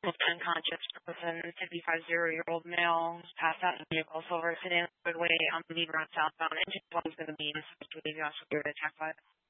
Unconscious person, 55-year-old male, who's passed out in a vehicle, silver sedan, roadway on the Beaver Road southbound. Engine 1 is going to be suspect with the attack 5.